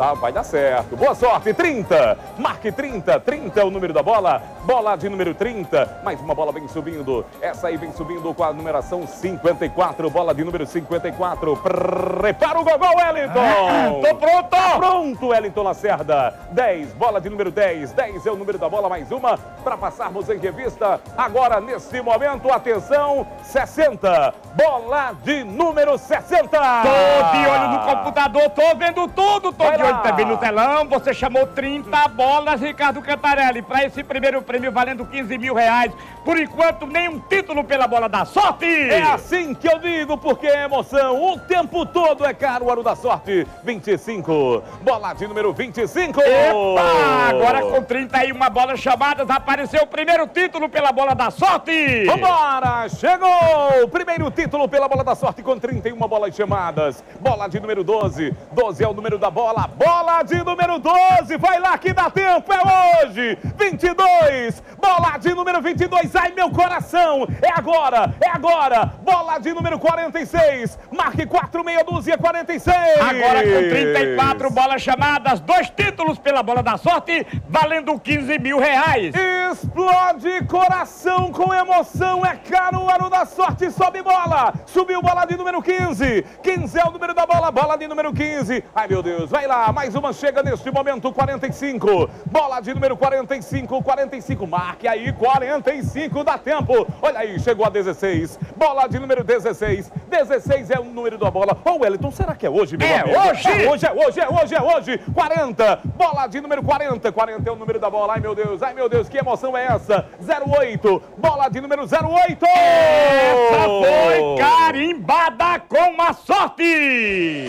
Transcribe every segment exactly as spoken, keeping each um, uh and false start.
Tá, vai dar certo. Boa sorte, trinta. Marque trinta. trinta é o número da bola. Bola de número trinta. Mais uma bola vem subindo. Essa aí vem subindo com a numeração cinquenta e quatro. Bola de número cinquenta e quatro. Prepara o gogol, Wellington. Ah, tô pronto. Tá pronto, Wellington Lacerda. dez. Bola de número dez. dez é o número da bola. Mais uma para passarmos em revista. Agora, nesse momento, atenção, sessenta. Bola de número sessenta. Tô de olho no computador, tô vendo tudo, tô Vai de olho lá. também no telão. Você chamou trinta bolas, Ricardo Cantarelli, para esse primeiro prêmio valendo quinze mil reais. Por enquanto, nenhum título pela bola da sorte. É assim que eu digo, porque é emoção. O tempo todo é Caruaru da Sorte. vinte e cinco. Bola de número vinte e cinco. Epa! Agora com trinta e uma bolas chamadas, apareceu o primeiro título pela bola da sorte. Vambora! Chegou! Primeiro título pela bola da sorte com trinta e uma bolas chamadas. Bola de número doze. doze é o número da bola. Bola de número doze. Vai lá que dá tempo. É hoje. vinte e dois. Bola de número vinte e dois. Ai, meu coração. É agora. É agora. Bola de número quarenta e seis. Marque quatro, meia dúzia, quarenta e seis. Agora com trinta e quatro bolas chamadas, dois títulos pela bola da sorte, valendo quinze mil reais. Explode coração com emoção, é Caruaru da Sorte, sobe bola, subiu bola de número quinze, quinze é o número da bola, bola de número quinze, ai meu Deus, vai lá, mais uma chega neste momento, quarenta e cinco, bola de número quarenta e cinco, quarenta e cinco, marque aí, quarenta e cinco, dá tempo, olha aí, chegou a dezesseis, bola de número dezesseis, dezesseis é o número da bola, ô Wellington, será que é hoje, meu É amigo? hoje! É hoje, é hoje, é hoje, é hoje, quarenta, bola de número quarenta, quarenta é o número da bola, ai meu Deus, ai meu Deus, que emoção é essa? zero oito, bola de número zero oito! Essa foi carimbada com a sorte!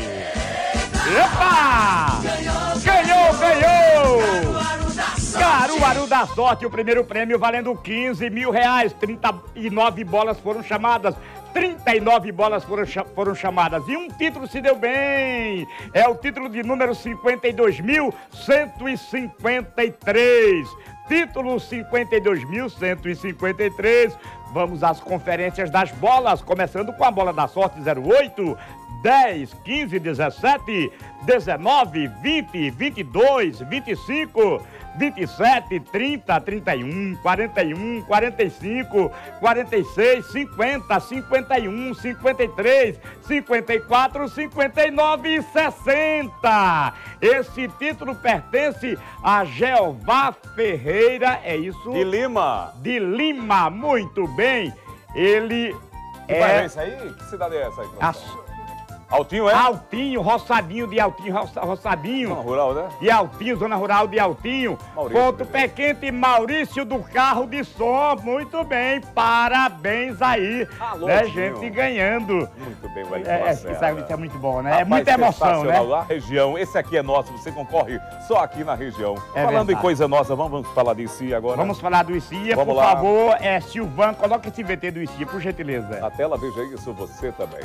Epa! Ganhou, ganhou! Caruaru da Sorte, o primeiro prêmio valendo quinze mil reais, trinta e nove bolas foram chamadas. trinta e nove bolas foram, foram chamadas e um título se deu bem. É o título de número cinquenta e dois mil cento e cinquenta e três. Título cinquenta e dois mil cento e cinquenta e três. Vamos às conferências das bolas, começando com a bola da sorte zero oito, dez, quinze, dezessete, dezenove, vinte, vinte e dois, vinte e cinco, vinte e sete, trinta, trinta e um, quarenta e um, quarenta e cinco, quarenta e seis, cinquenta, cinquenta e um, cinquenta e três, cinquenta e quatro, cinquenta e nove e sessenta. Esse título pertence a Jeová Ferreira, é isso? De Lima. De Lima, muito bem. Ele Que é... bairro é esse aí? Que cidade é essa aí? A... Altinho, é? Altinho, Roçadinho de Altinho, Roça, Roçadinho. Zona Rural, né? De Altinho, Zona Rural de Altinho. Maurício, Ponto Pé Quente, Maurício do Carro de Som. Muito bem, parabéns aí. Alô, né, Tinho. gente ganhando. Muito bem, Wellington É, Lacerda. isso é, isso é muito bom, né? Rapaz, é muita emoção, né? A região, esse aqui é nosso, você concorre só aqui na região. É Falando verdade. em coisa nossa, vamos, vamos falar de si agora? Vamos falar do ICIA, Vamos por lá. favor. É, Silvano, coloca esse V T do ICIA, por gentileza. Na tela, veja isso, você também.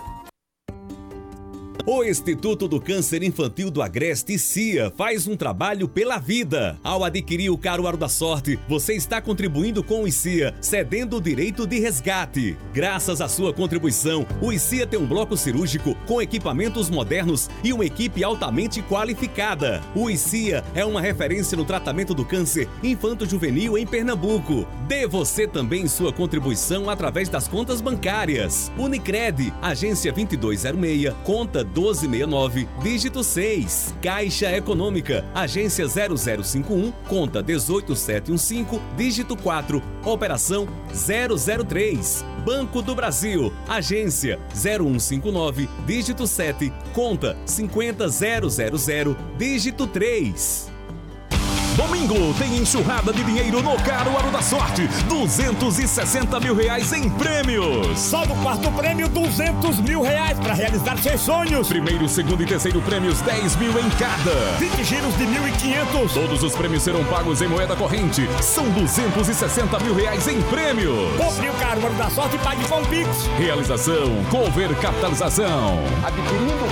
O Instituto do Câncer Infantil do Agreste, ICIA, faz um trabalho pela vida. Ao adquirir o Caruaru da Sorte, você está contribuindo com o ICIA, cedendo o direito de resgate. Graças à sua contribuição, o ICIA tem um bloco cirúrgico com equipamentos modernos e uma equipe altamente qualificada. O ICIA é uma referência no tratamento do câncer infanto-juvenil em Pernambuco. Dê você também sua contribuição através das contas bancárias. Unicred, agência vinte e dois zero seis, conta doze sessenta e nove, dígito seis. Caixa Econômica, agência zero zero cinco um, conta dezoito sete um cinco, dígito quatro, operação zero zero três. Banco do Brasil, agência zero um cinco nove, dígito sete, conta cinquenta zero zero zero, dígito três. Domingo tem enxurrada de dinheiro no Caruaru da Sorte. duzentos e sessenta mil reais em prêmios. Só no quarto prêmio, duzentos mil reais para realizar seus sonhos. Primeiro, segundo e terceiro prêmios, dez mil em cada. vinte giros de mil e quinhentos. Todos os prêmios serão pagos em moeda corrente. São duzentos e sessenta mil reais em prêmios. Compre o Caruaru da Sorte e pague com Pix. Realização, Cover Capitalização. Adquirindo